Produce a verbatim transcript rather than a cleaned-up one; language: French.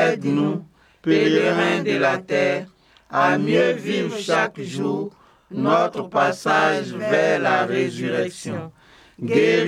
Aide-nous, pèlerins de la terre, à mieux vivre chaque jour notre passage vers la résurrection. Guéris